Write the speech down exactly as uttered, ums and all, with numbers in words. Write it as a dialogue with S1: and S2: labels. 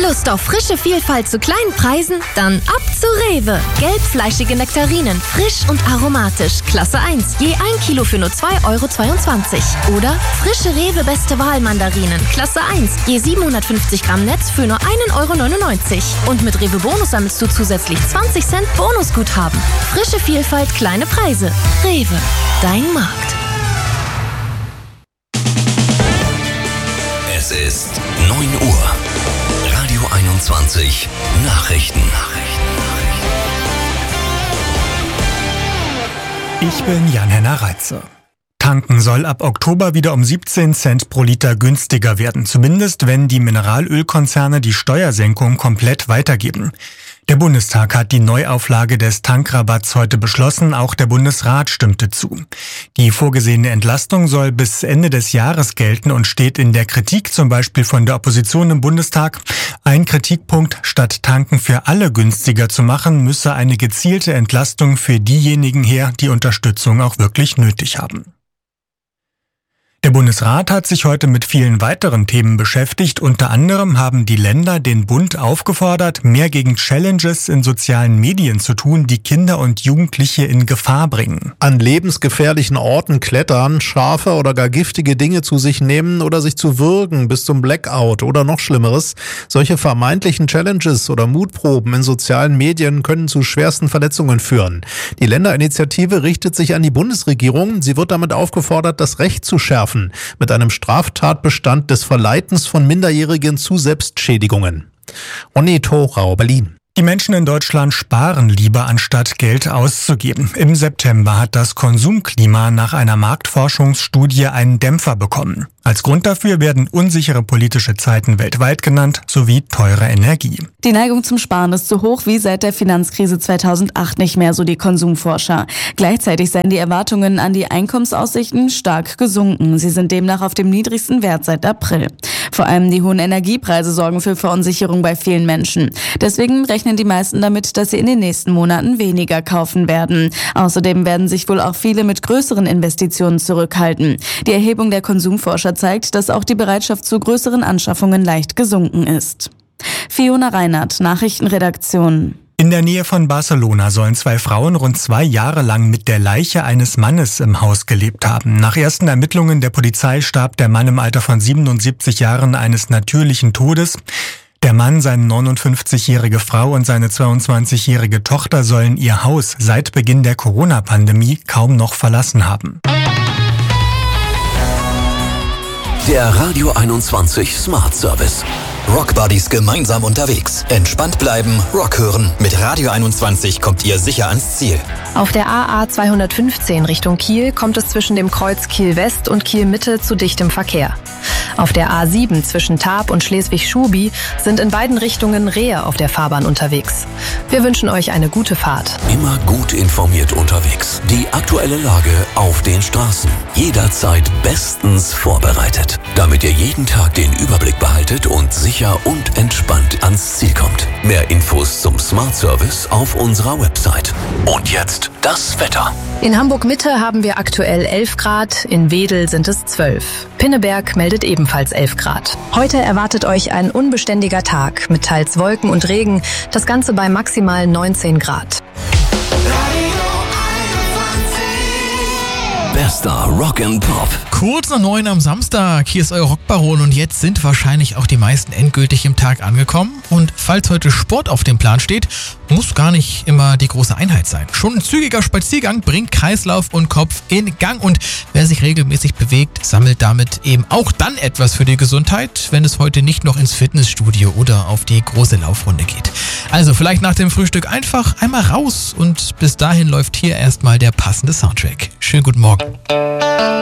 S1: Lust auf frische Vielfalt zu kleinen Preisen? Dann ab zu Rewe. Gelbfleischige Nektarinen, frisch und aromatisch. Klasse eins, je ein Kilo für nur zwei Euro zweiundzwanzig. Oder frische Rewe Beste Wahl Mandarinen. Klasse eins, je siebenhundertfünfzig Gramm Netz für nur ein Euro neunundneunzig. Und mit Rewe Bonus sammelst du zusätzlich zwanzig Cent Bonusguthaben. Frische Vielfalt, kleine Preise. Rewe, dein Markt.
S2: Es ist neun Uhr. Radio einundzwanzig Nachrichten.
S3: Ich bin Jan-Henner Reitze. Tanken soll ab Oktober wieder um siebzehn Cent pro Liter günstiger werden, zumindest wenn die Mineralölkonzerne die Steuersenkung komplett weitergeben. Der Bundestag hat die Neuauflage des Tankrabatts heute beschlossen, auch der Bundesrat stimmte zu. Die vorgesehene Entlastung soll bis Ende des Jahres gelten und steht in der Kritik zum Beispiel von der Opposition im Bundestag. Ein Kritikpunkt: Statt Tanken für alle günstiger zu machen, müsse eine gezielte Entlastung für diejenigen her, die Unterstützung auch wirklich nötig haben. Der Bundesrat hat sich heute mit vielen weiteren Themen beschäftigt. Unter anderem haben die Länder den Bund aufgefordert, mehr gegen Challenges in sozialen Medien zu tun, die Kinder und Jugendliche in Gefahr bringen.
S4: An lebensgefährlichen Orten klettern, scharfe oder gar giftige Dinge zu sich nehmen oder sich zu würgen bis zum Blackout oder noch Schlimmeres. Solche vermeintlichen Challenges oder Mutproben in sozialen Medien können zu schwersten Verletzungen führen. Die Länderinitiative richtet sich an die Bundesregierung. Sie wird damit aufgefordert, das Recht zu schärfen mit einem Straftatbestand des Verleitens von Minderjährigen zu Selbstschädigungen. Onni Thorau, Berlin.
S3: Die Menschen in Deutschland sparen lieber, anstatt Geld auszugeben. Im September hat das Konsumklima nach einer Marktforschungsstudie einen Dämpfer bekommen. Als Grund dafür werden unsichere politische Zeiten weltweit genannt, sowie teure Energie.
S5: Die Neigung zum Sparen ist so hoch wie seit der Finanzkrise zweitausendacht nicht mehr, so die Konsumforscher. Gleichzeitig seien die Erwartungen an die Einkommensaussichten stark gesunken. Sie sind demnach auf dem niedrigsten Wert seit April. Vor allem die hohen Energiepreise sorgen für Verunsicherung bei vielen Menschen. Deswegen rechnen die meisten damit, dass sie in den nächsten Monaten weniger kaufen werden. Außerdem werden sich wohl auch viele mit größeren Investitionen zurückhalten. Die Erhebung der Konsumforscher zeigt, dass auch die Bereitschaft zu größeren Anschaffungen leicht gesunken ist. Fiona Reinhardt, Nachrichtenredaktion.
S3: In der Nähe von Barcelona sollen zwei Frauen rund zwei Jahre lang mit der Leiche eines Mannes im Haus gelebt haben. Nach ersten Ermittlungen der Polizei starb der Mann im Alter von siebenundsiebzig Jahren eines natürlichen Todes. Der Mann, seine neunundfünfzigjährige Frau und seine zweiundzwanzigjährige Tochter sollen ihr Haus seit Beginn der Corona-Pandemie kaum noch verlassen haben.
S2: Der Radio einundzwanzig Smart Service. Rock Buddies gemeinsam unterwegs. Entspannt bleiben, Rock hören. Mit Radio einundzwanzig kommt ihr sicher ans Ziel.
S6: Auf der A A zweihundertfünfzehn Richtung Kiel kommt es zwischen dem Kreuz Kiel West und Kiel Mitte zu dichtem Verkehr. Auf der A sieben zwischen Tarp und Schleswig-Schubi sind in beiden Richtungen Rehe auf der Fahrbahn unterwegs. Wir wünschen euch eine gute Fahrt.
S2: Immer gut informiert unterwegs. Die aktuelle Lage auf den Straßen. Jederzeit bestens vorbereitet. Damit ihr jeden Tag den Überblick behaltet und sicher und entspannt ans Ziel kommt. Mehr Infos zum Smart Service auf unserer Website. Und jetzt das Wetter.
S6: In Hamburg-Mitte haben wir aktuell elf Grad, in Wedel sind es zwölf. Pinneberg meldet ebenfalls elf Grad. Heute erwartet euch ein unbeständiger Tag mit teils Wolken und Regen, das Ganze bei maximal neunzehn Grad.
S2: Bester Rock and Pop.
S7: Kurz nach neun am Samstag, hier ist euer Rockbaron und jetzt sind wahrscheinlich auch die meisten endgültig im Tag angekommen. Und falls heute Sport auf dem Plan steht, muss gar nicht immer die große Einheit sein. Schon ein zügiger Spaziergang bringt Kreislauf und Kopf in Gang und wer sich regelmäßig bewegt, sammelt damit eben auch dann etwas für die Gesundheit, wenn es heute nicht noch ins Fitnessstudio oder auf die große Laufrunde geht. Also vielleicht nach dem Frühstück einfach einmal raus und bis dahin läuft hier erstmal der passende Soundtrack. Schönen guten Morgen.